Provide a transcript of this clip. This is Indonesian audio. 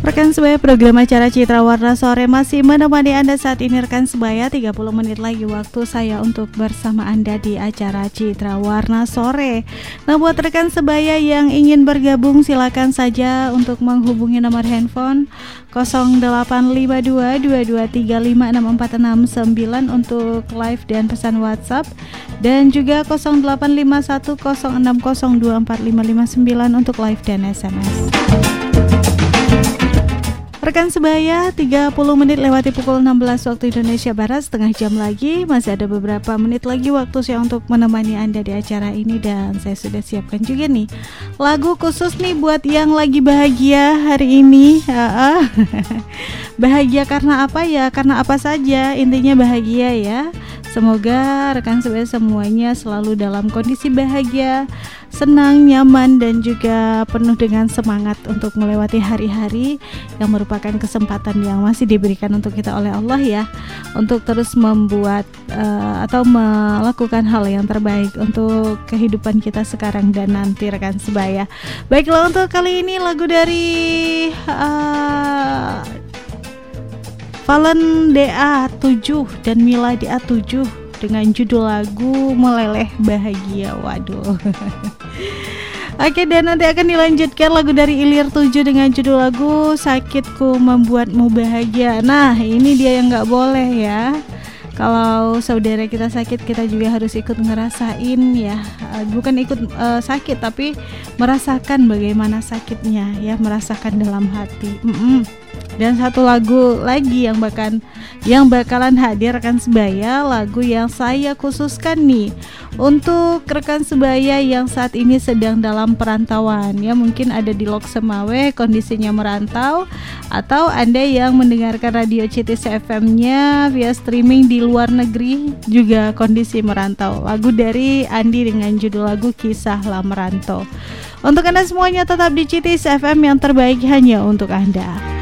Rekan Sebaya, program acara Citra Warna Sore masih menemani Anda saat ini rekan Sebaya. 30 menit lagi waktu saya untuk bersama Anda di acara Citra Warna Sore. Nah, buat rekan Sebaya yang ingin bergabung silakan saja untuk menghubungi nomor handphone 0852-2235-6469 untuk live dan pesan WhatsApp, dan juga 085106024559 untuk live dan SMS. Rekan Sebaya, 30 menit lewati pukul 16 waktu Indonesia Barat, setengah jam lagi. Masih ada beberapa menit lagi waktu saya untuk menemani Anda di acara ini, dan saya sudah siapkan juga nih lagu khusus nih buat yang lagi bahagia hari ini. Bahagia karena apa ya? Karena apa saja, intinya bahagia ya. Semoga rekan Sebaya semuanya selalu dalam kondisi bahagia, senang, nyaman, dan juga penuh dengan semangat untuk melewati hari-hari yang merupakan kesempatan yang masih diberikan untuk kita oleh Allah ya, untuk terus membuat atau melakukan hal yang terbaik untuk kehidupan kita sekarang dan nanti rekan Sebaya. Baiklah, untuk kali ini lagu dari Valen DA7 dan Mila DA7 dengan judul lagu Meleleh Bahagia. Waduh. Oke, dan nanti akan dilanjutkan lagu dari Ilir 7 dengan judul lagu Sakitku Membuatmu Bahagia. Nah, ini dia yang gak boleh ya. Kalau saudara kita sakit, kita juga harus ikut ngerasain ya. Bukan ikut sakit, tapi merasakan bagaimana sakitnya ya, merasakan dalam hati. Dan satu lagu lagi yang bakalan hadir rekan Sebaya, lagu yang saya khususkan nih untuk rekan Sebaya yang saat ini sedang dalam perantauan ya, mungkin ada di Lok Semawe kondisinya merantau, atau Anda yang mendengarkan radio CITIS FM-nya via streaming di luar negeri juga kondisi merantau. Lagu dari Andi dengan judul lagu Kisahlah Merantau. Untuk Anda semuanya tetap di CITIS FM yang terbaik hanya untuk Anda.